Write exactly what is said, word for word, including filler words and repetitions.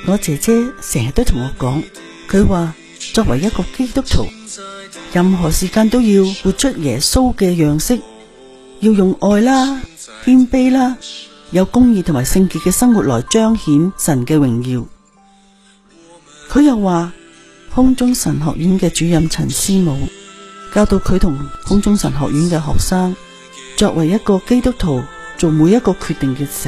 我姐姐成日都同我講，佢話作為一個基督徒，任何時間都要活出耶穌嘅樣式，要用愛啦、謙卑啦、有公義同埋聖潔嘅生活來彰顯神嘅榮耀。佢又話，空中神學院嘅主任陳師母教導佢同空中神學院嘅學生，作為一個基督徒做每一個決定嘅時候，